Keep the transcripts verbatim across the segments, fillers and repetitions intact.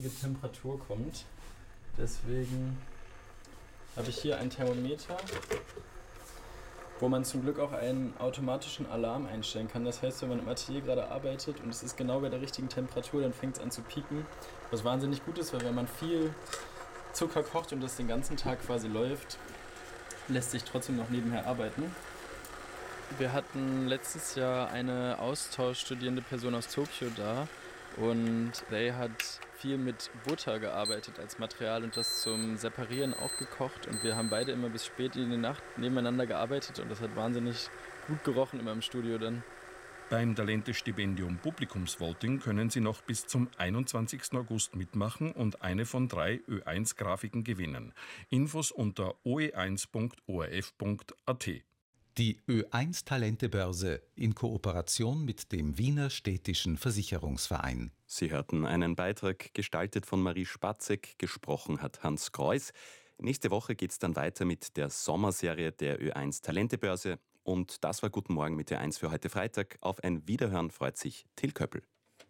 die Temperatur kommt. Deswegen habe ich hier ein Thermometer, wo man zum Glück auch einen automatischen Alarm einstellen kann. Das heißt, wenn man im Atelier gerade arbeitet und es ist genau bei der richtigen Temperatur, dann fängt es an zu pieken. Was wahnsinnig gut ist, weil wenn man viel Zucker kocht und das den ganzen Tag quasi läuft, lässt sich trotzdem noch nebenher arbeiten. Wir hatten letztes Jahr eine austauschstudierende Person aus Tokio da und Ray hat viel mit Butter gearbeitet als Material und das zum Separieren auch gekocht und wir haben beide immer bis spät in die Nacht nebeneinander gearbeitet und das hat wahnsinnig gut gerochen immer im Studio dann. Beim Talente-Stipendium Publikumsvoting können Sie noch bis zum einundzwanzigsten August mitmachen und eine von drei Ö eins Grafiken gewinnen. Infos unter o e eins punkt o r f punkt a t. Die Ö eins Talentebörse in Kooperation mit dem Wiener Städtischen Versicherungsverein. Sie hörten einen Beitrag, gestaltet von Marie Spatzek, gesprochen hat Hans Kreuß. Nächste Woche geht es dann weiter mit der Sommerserie der Ö eins Talentebörse. Und das war Guten Morgen mit Ö eins für heute Freitag. Auf ein Wiederhören freut sich Till Köppel.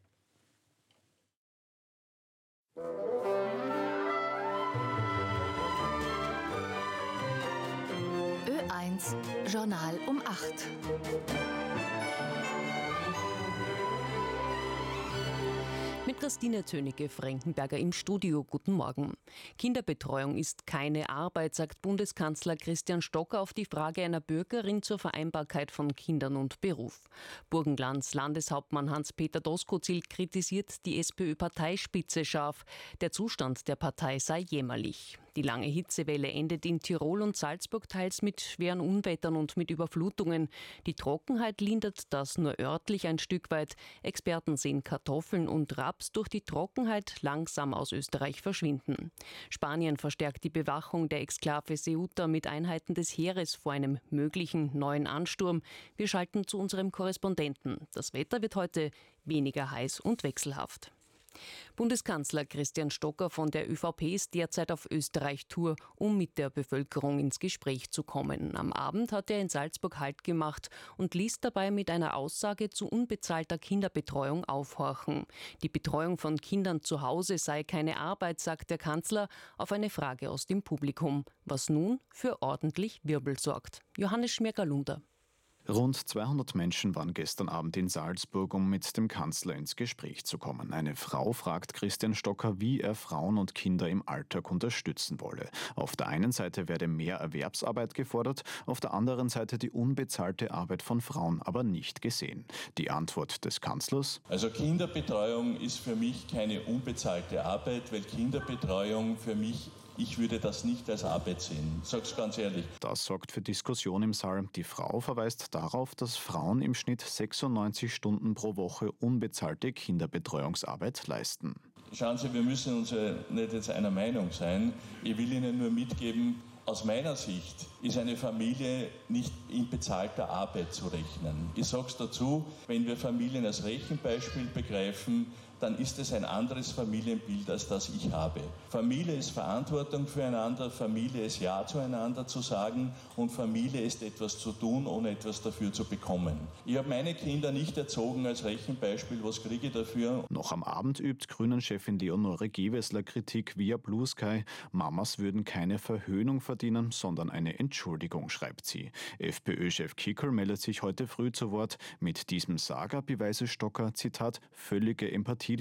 Ö eins Journal um acht. Mit Christine Tönecke-Frankenberger im Studio. Guten Morgen. Kinderbetreuung ist keine Arbeit, sagt Bundeskanzler Christian Stocker auf die Frage einer Bürgerin zur Vereinbarkeit von Kindern und Beruf. Burgenlands Landeshauptmann Hans-Peter Doskozil kritisiert die SPÖ-Parteispitze scharf. Der Zustand der Partei sei jämmerlich. Die lange Hitzewelle endet in Tirol und Salzburg teils mit schweren Unwettern und mit Überflutungen. Die Trockenheit lindert das nur örtlich ein Stück weit. Experten sehen Kartoffeln und Raps durch die Trockenheit langsam aus Österreich verschwinden. Spanien verstärkt die Bewachung der Exklave Ceuta mit Einheiten des Heeres vor einem möglichen neuen Ansturm. Wir schalten zu unserem Korrespondenten. Das Wetter wird heute weniger heiß und wechselhaft. Bundeskanzler Christian Stocker von der ÖVP ist derzeit auf Österreich-Tour, um mit der Bevölkerung ins Gespräch zu kommen. Am Abend hat er in Salzburg Halt gemacht und ließ dabei mit einer Aussage zu unbezahlter Kinderbetreuung aufhorchen. Die Betreuung von Kindern zu Hause sei keine Arbeit, sagt der Kanzler auf eine Frage aus dem Publikum, was nun für ordentlich Wirbel sorgt. Johannes Schmergalunder. Rund zweihundert Menschen waren gestern Abend in Salzburg, um mit dem Kanzler ins Gespräch zu kommen. Eine Frau fragt Christian Stocker, wie er Frauen und Kinder im Alltag unterstützen wolle. Auf der einen Seite werde mehr Erwerbsarbeit gefordert, auf der anderen Seite die unbezahlte Arbeit von Frauen aber nicht gesehen. Die Antwort des Kanzlers: Also Kinderbetreuung ist für mich keine unbezahlte Arbeit, weil Kinderbetreuung für mich, ich würde das nicht als Arbeit sehen, sag's ganz ehrlich. Das sorgt für Diskussion im Saal. Die Frau verweist darauf, dass Frauen im Schnitt sechsundneunzig Stunden pro Woche unbezahlte Kinderbetreuungsarbeit leisten. Schauen Sie, wir müssen uns ja nicht jetzt einer Meinung sein. Ich will Ihnen nur mitgeben, aus meiner Sicht ist eine Familie nicht in bezahlter Arbeit zu rechnen. Ich sage es dazu, wenn wir Familien als Rechenbeispiel begreifen, dann ist es ein anderes Familienbild, als das ich habe. Familie ist Verantwortung füreinander, Familie ist Ja zueinander zu sagen und Familie ist etwas zu tun, ohne etwas dafür zu bekommen. Ich habe meine Kinder nicht erzogen als Rechenbeispiel, was kriege ich dafür? Noch am Abend übt Grünen-Chefin Leonore Gewessler Kritik via Blue Sky. Mamas würden keine Verhöhnung verdienen, sondern eine Entschuldigung, schreibt sie. FPÖ-Chef Kickl meldet sich heute früh zu Wort. Mit diesem Saga beweise Stocker, Zitat, völlige Empathie.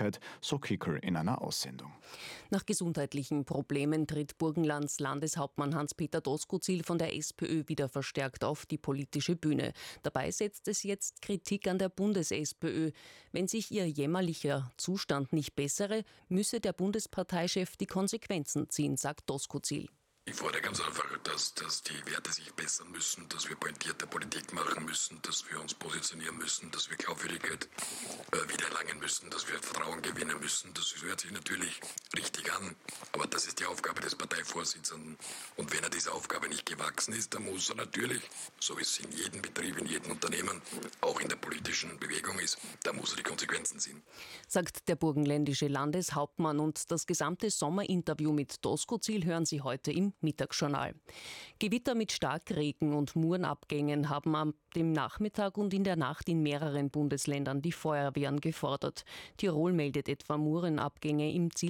So Kickl in einer Aussendung. Nach gesundheitlichen Problemen tritt Burgenlands Landeshauptmann Hans-Peter Doskozil von der SPÖ wieder verstärkt auf die politische Bühne. Dabei setzt es jetzt Kritik an der Bundes-SPÖ. Wenn sich ihr jämmerlicher Zustand nicht bessere, müsse der Bundesparteichef die Konsequenzen ziehen, sagt Doskozil. Ich fordere ganz einfach, dass, dass die Werte sich bessern müssen, dass wir pointierte Politik machen müssen, dass wir uns positionieren müssen, dass wir Glaubwürdigkeit äh, wiedererlangen müssen, dass wir Vertrauen gewinnen müssen. Das hört sich natürlich richtig an. Aber das ist die Aufgabe des Parteivorsitzenden. Und wenn er dieser Aufgabe nicht gewachsen ist, dann muss er natürlich, so wie es in jedem Betrieb, in jedem Unternehmen, auch in der politischen Bewegung ist, da muss er die Konsequenzen ziehen. Sagt der burgenländische Landeshauptmann, und das gesamte Sommerinterview mit Doskozil hören Sie heute im Mittagsjournal. Gewitter mit Starkregen und Murenabgängen haben am dem Nachmittag und in der Nacht in mehreren Bundesländern die Feuerwehren gefordert. Tirol meldet etwa Murenabgänge im Zil